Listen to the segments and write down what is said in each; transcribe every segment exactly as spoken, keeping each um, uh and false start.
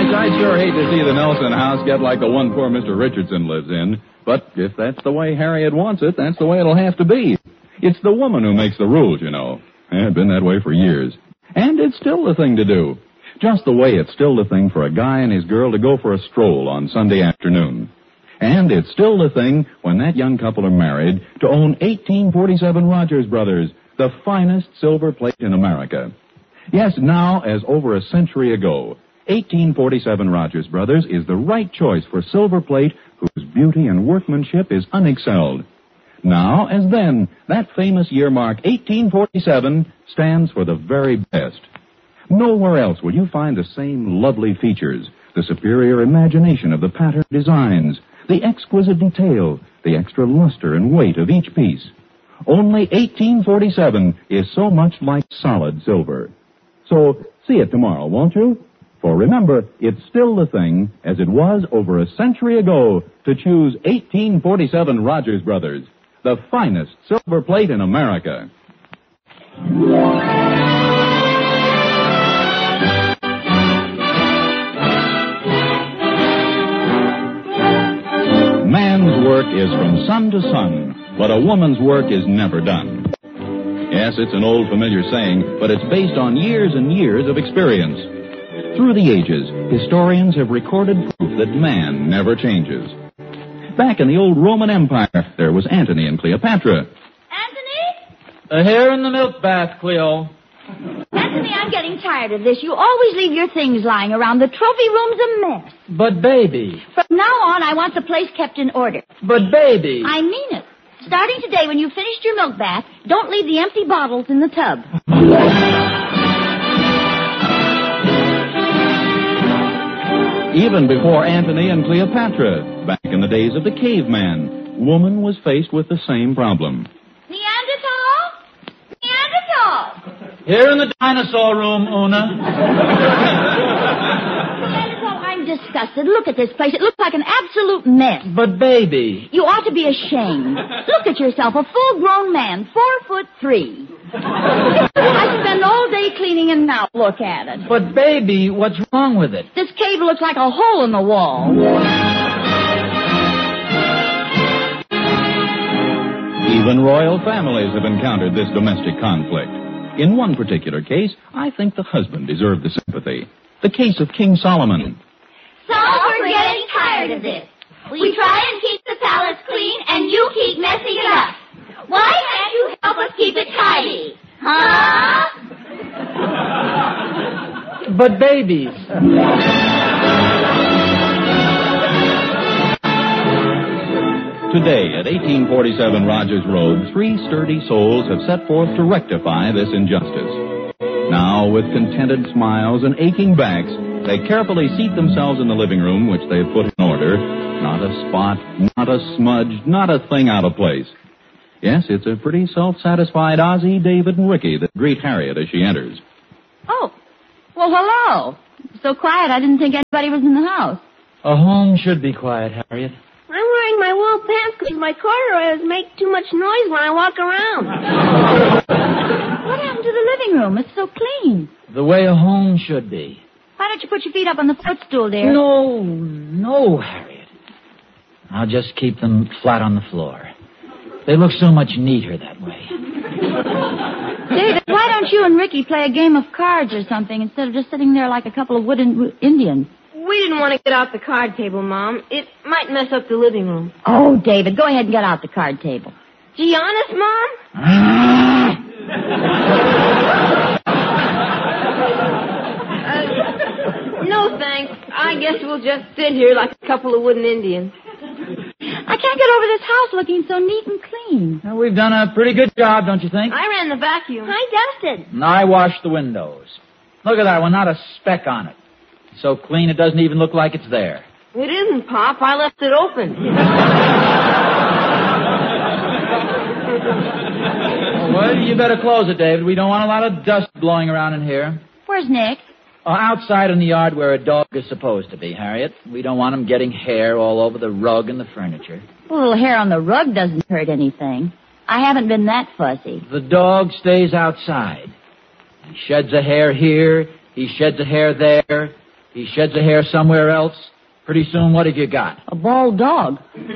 Gosh, I'd sure hate to see the Nelson house get like the one poor Mister Richardson lives in. But if that's the way Harriet wants it, that's the way it'll have to be. It's the woman who makes the rules, you know. And it's been that way for years. And it's still the thing to do. Just the way it's still the thing for a guy and his girl to go for a stroll on Sunday afternoon. And it's still the thing, when that young couple are married, to own eighteen forty-seven Rogers Brothers, the finest silver plate in America. Yes, now, as over a century ago, eighteen forty-seven Rogers Brothers is the right choice for silver plate whose beauty and workmanship is unexcelled. Now, as then, that famous year mark eighteen forty-seven stands for the very best. Nowhere else will you find the same lovely features, the superior imagination of the pattern designs, the exquisite detail, the extra luster and weight of each piece. Only eighteen forty-seven is so much like solid silver. So, see it tomorrow, won't you? For remember, it's still the thing, as it was over a century ago, to choose eighteen forty-seven Rogers Brothers, the finest silver plate in America. Man's work is from sun to sun, but a woman's work is never done. Yes, it's an old familiar saying, but it's based on years and years of experience. Through the ages, historians have recorded proof that man never changes. Back in the old Roman Empire, there was Antony and Cleopatra. Anthony? A hair in the milk bath, Cleo. Anthony, I'm getting tired of this. You always leave your things lying around. The trophy room's a mess. But, baby. From now on, I want the place kept in order. But, baby. I mean it. Starting today, when you've finished your milk bath, don't leave the empty bottles in the tub. Even before Antony and Cleopatra, back in the days of the caveman, woman was faced with the same problem. Neanderthal? Neanderthal! Here in the dinosaur room, Una. Neanderthal, I'm disgusted. Look at this place. It looks like an absolute mess. But, baby. You ought to be ashamed. Look at yourself, a full-grown man, four foot three. I spend all day cleaning, and now look at it. But, baby, what's wrong with it? This cave looks like a hole in the wall. Even royal families have encountered this domestic conflict. In one particular case, I think the husband deserved the sympathy. The case of King Solomon. Saul, we're getting tired of this. We try and keep the palace clean, and you keep messing it up. Why can't you help us keep it tidy? Huh? But, babies. Today, at eighteen forty-seven Rogers Road, three sturdy souls have set forth to rectify this injustice. Now, with contented smiles and aching backs, they carefully seat themselves in the living room, which they have put in order. Not a spot, not a smudge, not a thing out of place. Yes, it's a pretty self-satisfied Ozzie, David, and Ricky that greet Harriet as she enters. Oh, well, hello. So quiet, I didn't think anybody was in the house. A home should be quiet, Harriet. I'm wearing my wool pants because my corduroys make too much noise when I walk around. What happened to the living room? It's so clean. The way a home should be. Why don't you put your feet up on the footstool, dear? No, no, Harriet. I'll just keep them flat on the floor. They look so much neater that way. David, why don't you and Ricky play a game of cards or something instead of just sitting there like a couple of wooden Indians? We didn't want to get out the card table, Mom. It might mess up the living room. Oh, David, go ahead and get out the card table. Gee, honest, Mom? uh, no, thanks. I guess we'll just sit here like a couple of wooden Indians. I can't get over this house looking so neat and clean. Well, we've done a pretty good job, don't you think? I ran the vacuum. I dusted. And I washed the windows. Look at that one, not a speck on it. So clean it doesn't even look like it's there. It isn't, Pop. I left it open. Well, you better close it, David. We don't want a lot of dust blowing around in here. Where's Nick? Uh, outside in the yard where a dog is supposed to be, Harriet. We don't want him getting hair all over the rug and the furniture. A little hair on the rug doesn't hurt anything. I haven't been that fussy. The dog stays outside. He sheds a hair here. He sheds a hair there. He sheds a hair somewhere else. Pretty soon, what have you got? A bald dog.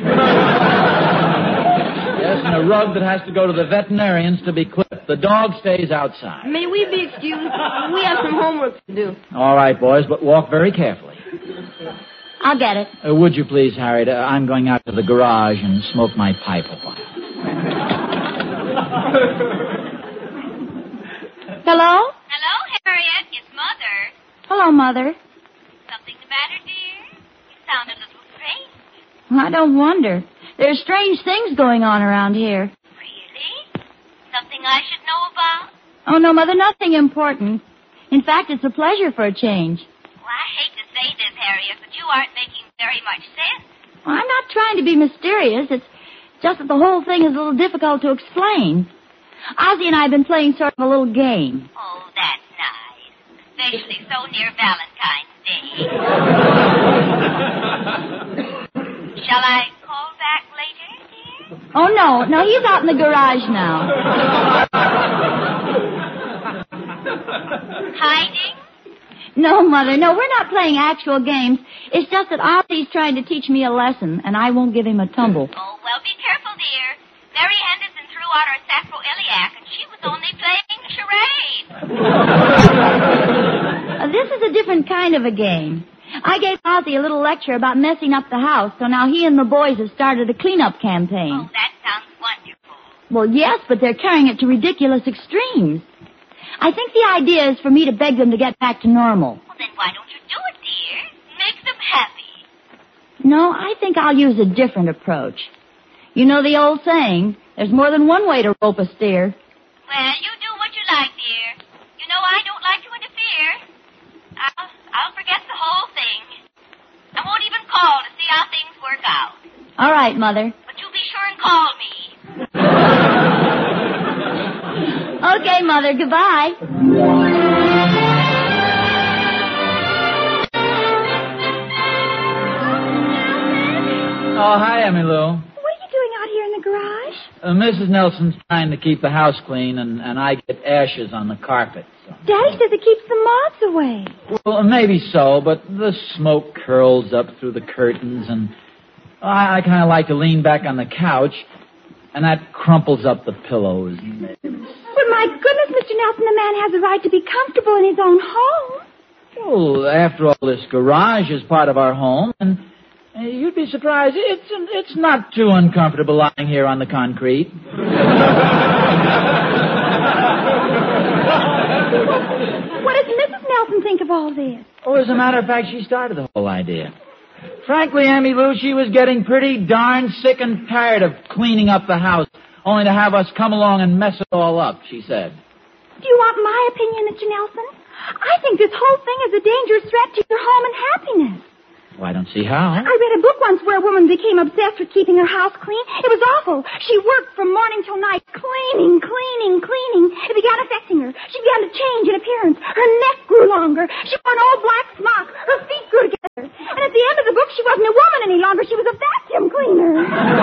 Yes, and a rug that has to go to the veterinarians to be clipped. The dog stays outside. May we be excused? We have some homework to do. All right, boys, but walk very carefully. I'll get it. Uh, would you please, Harriet? Uh, I'm going out to the garage and smoke my pipe a while. Hello? Hello, Harriet. It's Mother. Hello, Mother. Something the matter, dear? You sound a little strange. I don't wonder. There's strange things going on around here. Really? Something I should know about? Oh, no, Mother, nothing important. In fact, it's a pleasure for a change. Well, I hate to say this, Harriet, but you aren't making very much sense. Well, I'm not trying to be mysterious. It's just that the whole thing is a little difficult to explain. Ozzie and I have been playing sort of a little game. Oh, that's nice. Especially so near Valentine's Day. Shall I call back later, dear? Oh, no. No, he's out in the garage now. Hiding? No, Mother, no, we're not playing actual games. It's just that Ozzie's trying to teach me a lesson, and I won't give him a tumble. Oh, well, be careful, dear. Mary Henderson threw out her sacroiliac, and she was only playing charades. Uh, this is a different kind of a game. I gave Ozzie a little lecture about messing up the house, so now he and the boys have started a cleanup campaign. Oh, that sounds wonderful. Well, yes, but they're carrying it to ridiculous extremes. I think the idea is for me to beg them to get back to normal. Well, then why don't you do it, dear? Make them happy. No, I think I'll use a different approach. You know the old saying, there's more than one way to rope a steer. Well, you do what you like, dear. You know I don't like to interfere. I'll, I'll forget the whole thing. I won't even call to see how things work out. All right, Mother. But you be sure and call me. Okay, Mother, goodbye. Oh, hi, Emmy Lou. What are you doing out here in the garage? Uh, Missus Nelson's trying to keep the house clean, and, and I get ashes on the carpet. So. Daddy says it keeps the moths away. Well, maybe so, but the smoke curls up through the curtains, and I, I kind of like to lean back on the couch, and that crumples up the pillows. But my goodness, Mister Nelson, the man has a right to be comfortable in his own home. Well, after all, this garage is part of our home, and uh, you'd be surprised. It's it's not too uncomfortable lying here on the concrete. What does Missus Nelson think of all this? Oh, as a matter of fact, she started the whole idea. Frankly, Emmy Lou, she was getting pretty darn sick and tired of cleaning up the house, only to have us come along and mess it all up, she said. Do you want my opinion, Mister Nelson? I think this whole thing is a dangerous threat to your home and happiness. Well, I don't see how. I read a book once where a woman became obsessed with keeping her house clean. It was awful. She worked from morning till night, cleaning, cleaning, cleaning. It began affecting her. She began to change in appearance. Her neck grew longer. She wore an old black smock. Her feet grew together. And at the end of the book, she wasn't a woman any longer. She was a vacuum cleaner.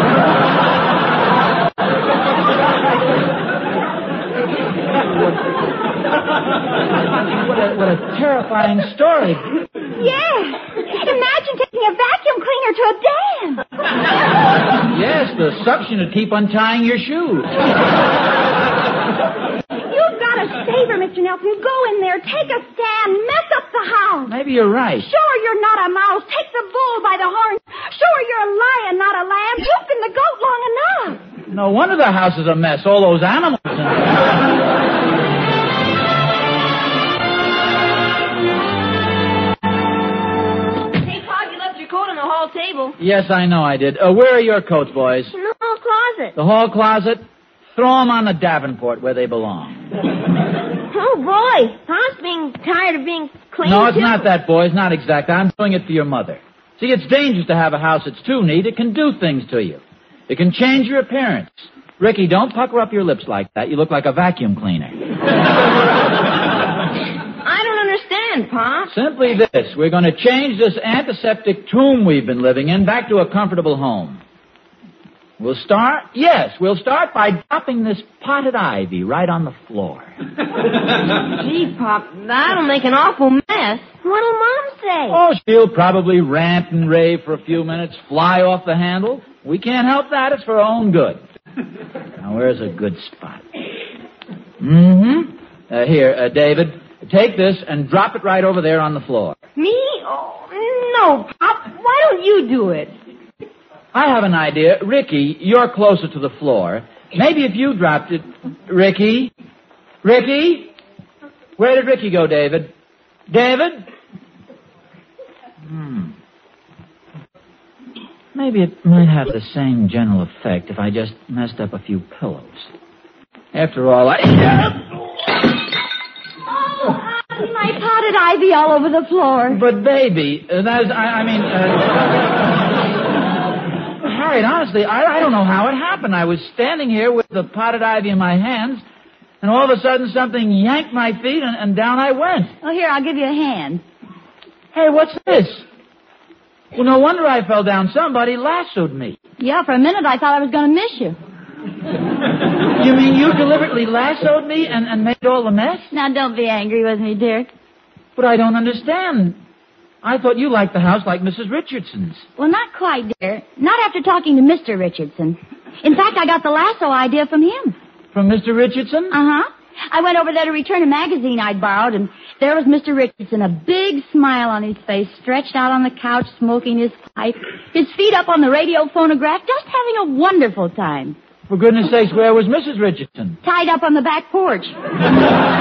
What a, what a terrifying story. Yes. Imagine taking a vacuum cleaner to a dance. Yes, the suction would keep untying your shoes. You've got to save her, Mister Nelson. Go in there, take a stand, mess up the house. Maybe you're right. Show her you're not a mouse. Take the bull by the horns. Show her you're a lion, not a lamb. You've been the goat long enough. No wonder the house is a mess. All those animals in it. Table. Yes, I know I did. Uh, where are your coats, boys? In the hall closet. The hall closet? Throw them on the Davenport where they belong. Oh, boy. Tom's being tired of being clean, No, it's too. not that, boys. Not exactly. I'm doing it for your mother. See, it's dangerous to have a house that's too neat. It can do things to you. It can change your appearance. Ricky, don't pucker up your lips like that. You look like a vacuum cleaner. I don't understand, Pa. Simply this. We're going to change this antiseptic tomb we've been living in back to a comfortable home. We'll start? Yes, we'll start by dropping this potted ivy right on the floor. Gee, Pop, that'll make an awful mess. What'll Mom say? Oh, she'll probably rant and rave for a few minutes, fly off the handle. We can't help that. It's for her own good. Now, where's a good spot? Mm-hmm. Uh, here, uh, David, take this and drop it right over there on the floor. Me? Oh, no, Pop. Why don't you do it? I have an idea. Ricky, you're closer to the floor. Maybe if you dropped it... Ricky? Ricky? Where did Ricky go, David? David? Hmm. Maybe it might have the same general effect if I just messed up a few pillows. After all, I... Oh, my potted ivy all over the floor. But, baby, uh, that is... I, I mean... Uh... Harriet, honestly, I, I don't know how it happened. I was standing here with the potted ivy in my hands, and all of a sudden something yanked my feet, and, and down I went. Well, here, I'll give you a hand. Hey, what's this? Well, no wonder I fell down. Somebody lassoed me. Yeah, for a minute I thought I was going to miss you. You mean you deliberately lassoed me and, and made all the mess? Now, don't be angry with me, dear. But I don't understand. I thought you liked the house like Missus Richardson's. Well, not quite, dear. Not after talking to Mister Richardson. In fact, I got the lasso idea from him. From Mister Richardson? Uh-huh. I went over there to return a magazine I'd borrowed, and there was Mister Richardson, a big smile on his face, stretched out on the couch, smoking his pipe, his feet up on the radio phonograph, just having a wonderful time. For goodness sakes, where was Missus Richardson? Tied up on the back porch.